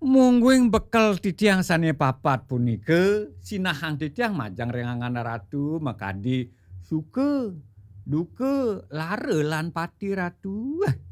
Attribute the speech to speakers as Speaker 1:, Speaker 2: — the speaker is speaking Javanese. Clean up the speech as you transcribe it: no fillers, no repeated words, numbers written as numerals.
Speaker 1: Mungguing bekel titiang sane papat punika sinahang titiang majang rengangan ratu makadi suke duke lare lan pati ratu.